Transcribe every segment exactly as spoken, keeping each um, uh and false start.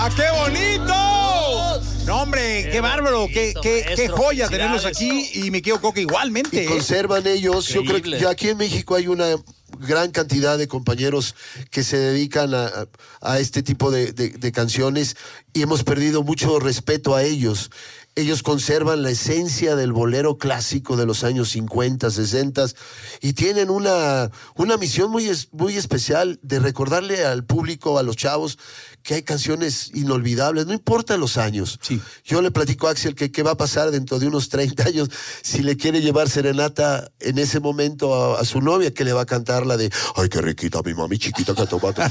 ¡Ah, qué bonito! No, hombre, qué, qué bárbaro, qué, qué, qué joya tenerlos aquí. Y me quedo Coca igualmente. Y conservan ellos. Increíble. Yo creo que aquí en México hay una gran cantidad de compañeros que se dedican a, a este tipo de, de, de canciones y hemos perdido mucho respeto a ellos. Ellos conservan la esencia del bolero clásico de los años cincuenta, sesenta y tienen una, una misión muy, es, muy especial de recordarle al público, a los chavos, que hay canciones inolvidables, no importa los años. Sí. Yo le platico a Axel que qué va a pasar dentro de unos treinta años si le quiere llevar serenata en ese momento a, a su novia, que le va a cantar la de ay, qué riquita mi mami chiquita que tomate.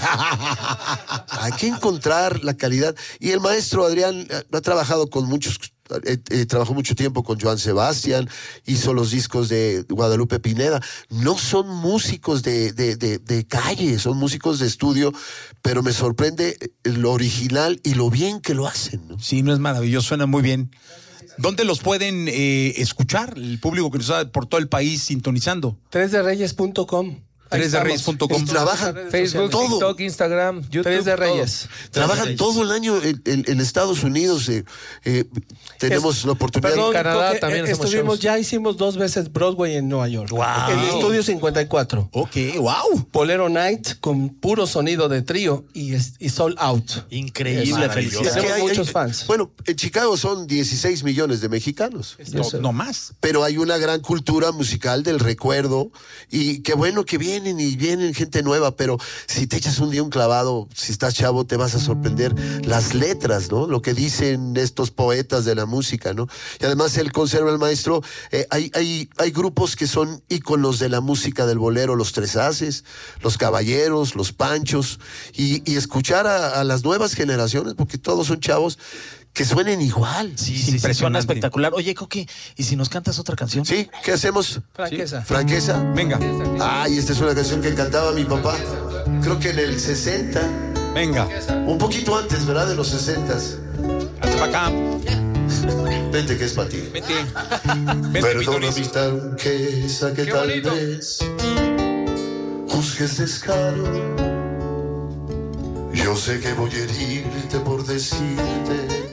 Hay que encontrar la calidad. Y el maestro Adrián ha trabajado con muchos. Eh, eh, trabajó mucho tiempo con Joan Sebastián, hizo los discos de Guadalupe Pineda. No son músicos de, de, de, de calle, son músicos de estudio, pero me sorprende lo original y lo bien que lo hacen, ¿no? Sí, no es maravilloso, suena muy bien. ¿Dónde los pueden eh, escuchar el público que nos está por todo el país sintonizando? tres de reyes punto com. tres de reyes punto com. Y trabajan Facebook, todo. TikTok, Instagram, YouTube. tres de Reyes. Trabajan todo el año en, en, en Estados Unidos. Eh, eh, tenemos Es, la oportunidad. Perdón, de... Canadá, eh, también eh, estuvimos, shows. ya hicimos dos veces Broadway en Nueva York. Wow. En el Estudio cincuenta y cuatro. Ok, wow. Bolero Night con puro sonido de trío y, y Sold Out. Increíble, Es felicidades. Es que hay- muchos hay- fans. Bueno, en Chicago son dieciséis millones de mexicanos. No, no más. Pero hay una gran cultura musical del recuerdo y qué bueno que vienen y vienen gente nueva, pero si te echas un día un clavado, si estás chavo, te vas a sorprender las letras, ¿no? Lo que dicen estos poetas de la música, ¿no? Y además él conserva el maestro, eh, hay, hay, hay grupos que son íconos de la música del bolero, los Tres Haces, los Caballeros, los Panchos, y, y escuchar a, a las nuevas generaciones, porque todos son chavos, que suenen igual. Sí, Es sí, sí, suena impresionante. espectacular. Oye, Coqui, ¿y si nos cantas otra canción? ¿Sí? ¿Qué hacemos? Franqueza. ¿Franqueza? Venga, Ay, esta es una canción que cantaba mi papá, creo que en el sesenta, venga. un poquito antes, ¿verdad? De los sesentas. Hasta para acá. Vente que es para ti. Vete. Vente, Perdona Pitonis. mi franqueza que Qué tal bonito. vez juzgues descaro. Yo sé que voy a herirte por decirte